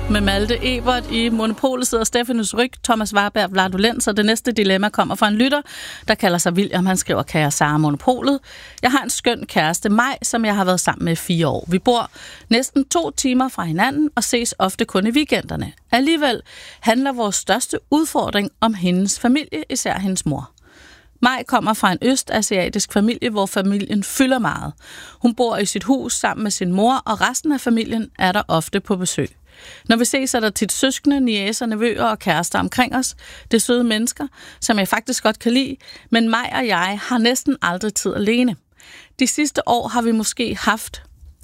med Malte Ebert. I Monopolet sidder Stefanus Ryg, Thomas Warberg, Vlado Lenz, og det næste dilemma kommer fra en lytter, der kalder sig William. Han skriver, kære Sara Monopolet. Jeg har en skøn kæreste, Maj, som jeg har været sammen med 4 år. Vi bor næsten 2 timer fra hinanden og ses ofte kun i weekenderne. Alligevel handler vores største udfordring om hendes familie, især hendes mor. Maj kommer fra en østasiatisk familie, hvor familien fylder meget. Hun bor i sit hus sammen med sin mor, og resten af familien er der ofte på besøg. Når vi ses, er der tit søskende, niecer, nevøer og kærester omkring os. Det er søde mennesker, som jeg faktisk godt kan lide, men Maj og jeg har næsten aldrig tid alene. De sidste år har vi måske haft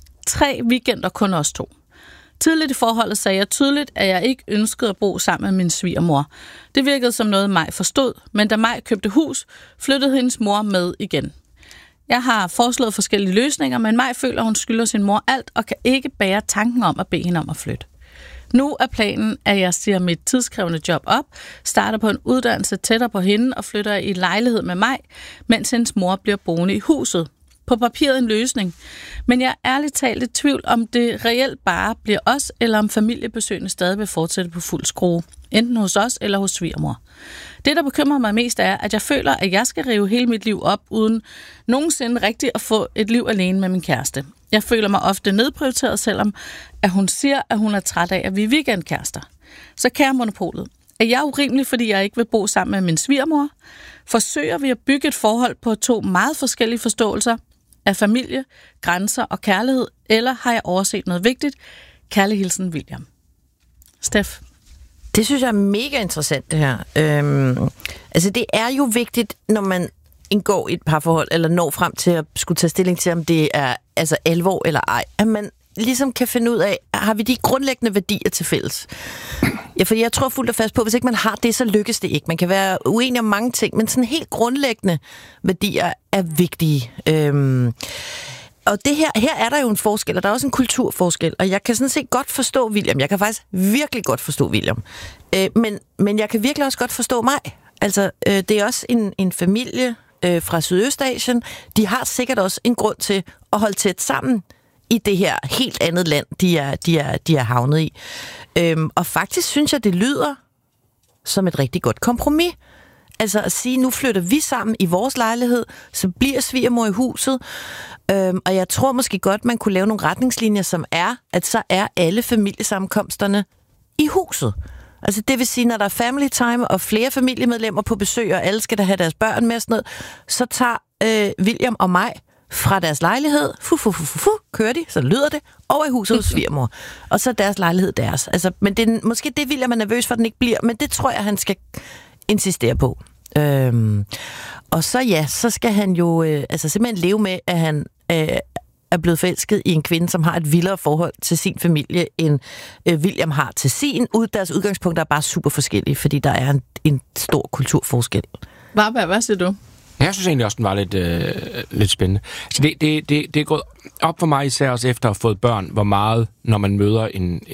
3 weekender kun os 2. Tidligt i forholdet sagde jeg tydeligt, at jeg ikke ønskede at bo sammen med min svigermor. Det virkede som noget, Maj forstod, men da Maj købte hus, flyttede hendes mor med igen. Jeg har foreslået forskellige løsninger, men Maj føler, hun skylder sin mor alt og kan ikke bære tanken om at bede hende om at flytte. Nu er planen, at jeg siger mit tidskrævende job op, starter på en uddannelse tættere på hende og flytter i lejlighed med Maj, mens hendes mor bliver boende i huset. På papiret en løsning, men jeg er ærligt talt i tvivl, om det reelt bare bliver os, eller om familiebesøgene stadig vil fortsætte på fuld skrue, enten hos os eller hos svigermor. Det, der bekymrer mig mest, er, at jeg føler, at jeg skal rive hele mit liv op, uden nogensinde rigtigt at få et liv alene med min kæreste. Jeg føler mig ofte nedprioriteret, selvom at hun siger, at hun er træt af, at vi er weekendkærester. Så kære Monopolet, er jeg urimelig, fordi jeg ikke vil bo sammen med min svigermor? Forsøger vi at bygge et forhold på 2 meget forskellige forståelser af familie, grænser og kærlighed, eller har jeg overset noget vigtigt? Kærlig hilsen, William. Steff? Det synes jeg er mega interessant, det her. Altså, det er jo vigtigt, når man indgår i et parforhold, eller når frem til at skulle tage stilling til, om det er altså alvor eller ej, at man ligesom kan finde ud af, har vi de grundlæggende værdier til fælles? Ja, for jeg tror fuldt og fast på, hvis ikke man har det, så lykkes det ikke. Man kan være uenig om mange ting, men sådan helt grundlæggende værdier er vigtige. Og det her er der jo en forskel, og der er også en kulturforskel, og jeg kan sådan set godt forstå William. Jeg kan faktisk virkelig godt forstå William. Men jeg kan virkelig også godt forstå mig. Altså, det er også en familie fra Sydøstasien. De har sikkert også en grund til at holde tæt sammen i det her helt andet land, de er havnet i. Og faktisk synes jeg, det lyder som et rigtig godt kompromis. Altså at sige, nu flytter vi sammen i vores lejlighed, så bliver svigermor i huset. Og jeg tror måske godt, man kunne lave nogle retningslinjer, som er, at så er alle familiesammenkomsterne i huset. Altså det vil sige, når der er family time og flere familiemedlemmer på besøg, og alle skal da have deres børn med og sådan noget, så tager William og mig fra deres lejlighed, kører de, så lyder det, over i huset hos svigermor. Og så deres lejlighed deres. Altså, men det er måske det, William er nervøs for, at den ikke bliver, men det tror jeg, han skal insistere på. Og så ja, så skal han jo simpelthen leve med, at han er blevet forelsket i en kvinde, som har et vildere forhold til sin familie, end William har til sin. Deres udgangspunkter er bare super forskellige, fordi der er en stor kulturforskel. Warberg, hvad siger du? Jeg synes egentlig også, den var lidt spændende. Så det er gået op for mig, især også efter at have fået børn, hvor meget, når man møder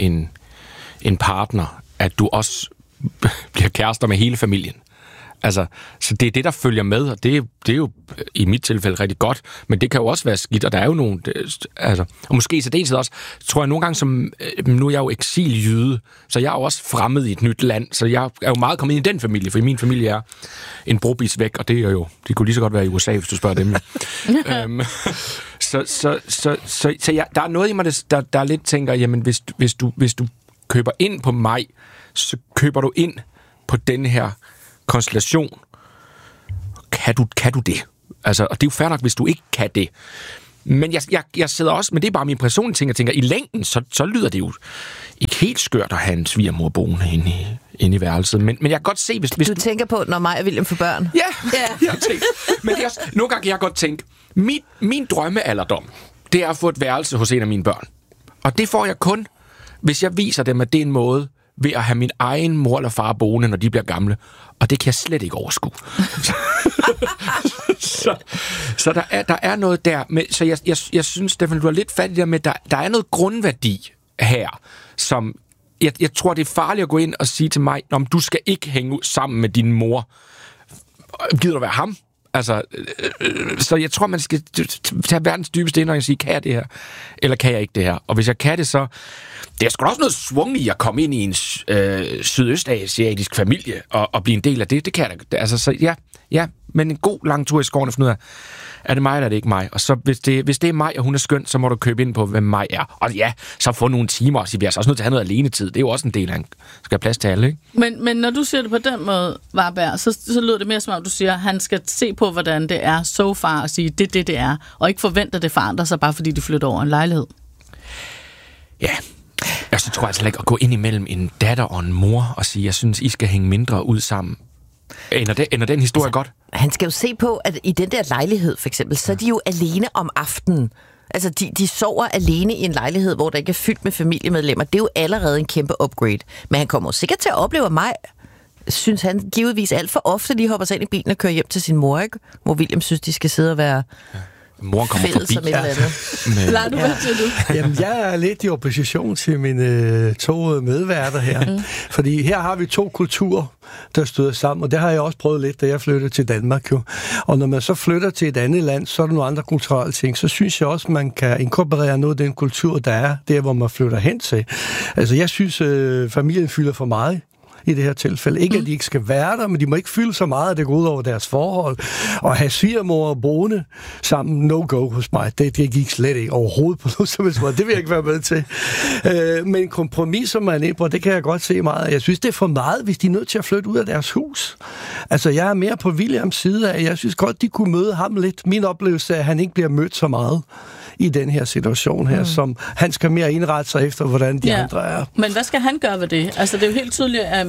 en partner, at du også bliver kærester med hele familien. Altså, så det er det, der følger med, og det er jo i mit tilfælde rigtig godt, men det kan jo også være skidt, og der er jo nogen, og måske i særdeleshed også, tror jeg nogle gange, som nu er jeg jo eksiljyde, så jeg er jo også fremmed i et nyt land, så jeg er jo meget kommet ind i den familie, for min familie er en brobis væk, og det er jo, de kunne lige så godt være i USA, hvis du spørger dem. Så der er noget i mig, der lidt tænker, jamen hvis du køber ind på mig, så køber du ind på den her konstellation. Kan du det? Altså, og det er jo fair nok, hvis du ikke kan det. Men jeg sidder også, men det er bare min personlige ting, jeg tænker, i længden, så lyder det jo ikke helt skørt at have en svigermor boende inde i værelset. Men jeg kan godt se, hvis du tænker på, når mig og William får børn? Ja, jeg tænker. Men det er også, nogle gange kan jeg godt tænke, min drømmealderdom, det er at få et værelse hos en af mine børn. Og det får jeg kun, hvis jeg viser dem, at det er en måde ved at have min egen mor eller far boende, når de bliver gamle. Og det kan jeg slet ikke overskue. så der er noget der. Med, så jeg synes, Stefan, du er lidt fat i det med, der er noget grundværdi her, som jeg tror, det er farligt at gå ind og sige til mig, om du skal ikke hænge sammen med din mor. Gider du være ham? Altså, så jeg tror, man skal tage verdens dybeste ind og sige, kan jeg det her, eller kan jeg ikke det her? Og hvis jeg kan det, så... Det er sgu også noget svung i at komme ind i en sydøstasiatisk familie og blive en del af det. Det kan jeg da. Altså, så ja, men en god lang tur i skoven og finde ud af, er det mig, eller er det ikke mig? Og så, hvis det er mig, og hun er skøn, så må du købe ind på, hvem mig er. Og ja, så få nogle timer, og sige, vi er også nødt til at have noget alenetid. Det er jo også en del af, skal have plads til alle, ikke? Men når du siger det på den måde, Warberg, så lyder det mere som om, du siger, at han skal se på, hvordan det er so far, og sige, det er, og ikke forvente, at det forandrer sig, bare fordi de flytter over en lejlighed. Ja, og så tror jeg altså ikke at gå ind imellem en datter og en mor og sige, jeg synes, I skal hænge mindre ud sammen. Ender den historie altså, godt? Han skal jo se på, at i den der lejlighed, for eksempel, så er de jo alene om aftenen. Altså, de sover alene i en lejlighed, hvor der ikke er fyldt med familiemedlemmer. Det er jo allerede en kæmpe upgrade. Men han kommer sikkert til at opleve mig, synes han givetvis alt for ofte, lige hopper sig ind i bilen og kører hjem til sin mor, ikke? Hvor William synes, de skal sidde og være... Ja. Moren kommer forbi. Som et eller andet. Lad du hvad til du? Jamen, jeg er lidt i opposition til mine to medværter her. Fordi her har vi to kulturer, der støder sammen, og det har jeg også prøvet lidt, da jeg flyttede til Danmark jo. Og når man så flytter til et andet land, så er der nogle andre kulturelle ting. Så synes jeg også, man kan inkorporere noget af den kultur, der er der, hvor man flytter hen til. Altså, jeg synes, familien fylder for meget i det her tilfælde. Ikke, at de ikke skal være der, men de må ikke fylde så meget, at det går ud over deres forhold. Og have svigermor og boende sammen, no-go hos mig. Det gik slet ikke overhovedet på noget som helst måde. Det vil jeg ikke være med til. Men kompromis, som man er på, det kan jeg godt se meget. Jeg synes, det er for meget, hvis de er nødt til at flytte ud af deres hus. Altså, jeg er mere på Williams side af, jeg synes godt, de kunne møde ham lidt. Min oplevelse er, at han ikke bliver mødt så meget i den her situation her, som han skal mere indrette sig efter, hvordan de andre er. Men hvad skal han gøre ved det? Altså, det er jo helt tydeligt, at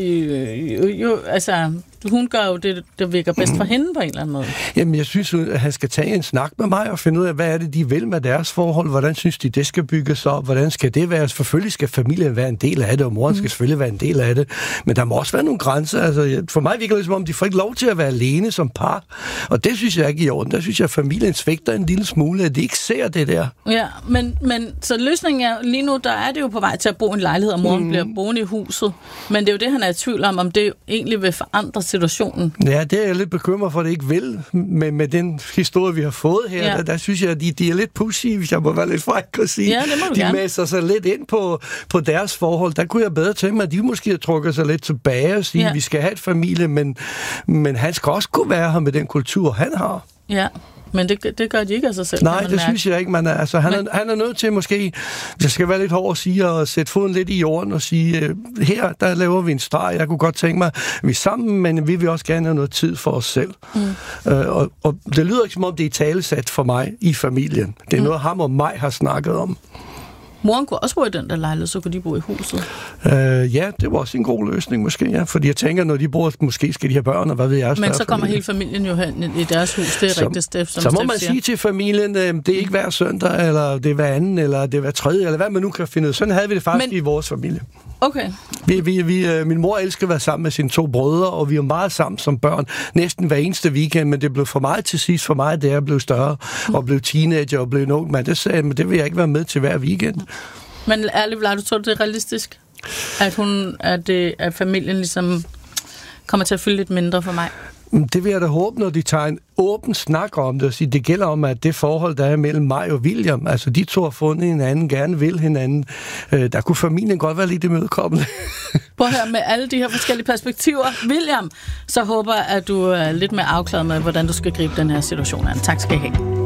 hun gør jo det, der virker bedst for hende på en eller anden måde. Jamen, jeg synes, at han skal tage en snak med mig og finde ud af, hvad er det, de vil med deres forhold, hvordan synes de, det skal bygges op, hvordan skal det være? Selvfølgelig skal familien være en del af det, og moren skal selvfølgelig være en del af det, men der må også være nogle grænser. Altså, for mig virker det som om, de får ikke lov til at være alene som par, og det synes jeg ikke i orden. Der synes jeg, at familien svigter en lille smule, at de ikke ser det der. Ja, men så løsningen er, lige nu, der er det jo på vej til at bo i en lejlighed, og moren bliver boende i huset, men det er jo det, han er i tvivl om det egentlig vil forandre situationen. Ja, det er jeg lidt bekymret for, at det ikke vil, med den historie, vi har fået her. Ja. Der synes jeg, at de er lidt pushy, hvis jeg må være lidt fræk at sige. Ja, det må du gerne. De masser sig lidt ind på deres forhold. Der kunne jeg bedre tænke mig, at de måske har trukket sig lidt tilbage og sige, at vi skal have et familie, men han skal også kunne være her med den kultur, han har. Ja. Men det gør de ikke af sig selv. Nej, det synes jeg ikke, man er. Altså, han er nødt til måske, jeg skal være lidt hård at sige, og sætte foden lidt i jorden og sige, her, der laver vi en streg. Jeg kunne godt tænke mig, vi er sammen, men vi vil også gerne have noget tid for os selv. Og det lyder ikke som om, det er talesat for mig i familien. Det er noget, ham og mig har snakket om. Moren kunne også bo i den der lejlighed, så kunne de bo i huset. Ja, det var også en god løsning måske, ja. Fordi jeg tænker, når de bor, måske skal de have børn, og hvad ved jeg. Men så kommer hele familien jo hen i deres hus, det er rigtigt, Steff, som så må man sige til familien, det er ikke hver søndag, eller det er hver anden, eller det er hver tredje, eller hvad man nu kan finde ud. Sådan havde vi det faktisk i vores familie. Okay. Min mor elsker at være sammen med sine to brødre, og vi er meget sammen som børn, næsten hver eneste weekend, men det blev for meget til sidst for mig, da jeg blev større, og blev teenager, og blev en ung mand. Det sagde jeg, men det vil jeg ikke være med til hver weekend. Men ærligt, Vlad, du tror, det er realistisk? At familien ligesom kommer til at fylde lidt mindre for mig? Det vil jeg da håbe, når de tager en åben snak om det, og sige, det gælder om, at det forhold, der er mellem mig og William, altså de to har fundet hinanden, gerne vil hinanden, der kunne familien godt være lidt imødekommende. Prøv at høre, med alle de her forskellige perspektiver, William, så håber jeg, at du er lidt mere afklaret med, hvordan du skal gribe den her situation an. Tak skal I have.